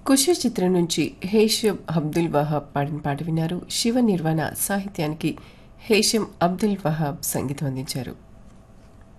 ఖుషి చిత్రం నుంచి హేషం అబ్దుల్ వహాబ్ పాడిన పాట విన్నారు. శివ నిర్వాణ సాహిత్యానికి హేషం అబ్దుల్ వహాబ్ సంగీతం అందించారు.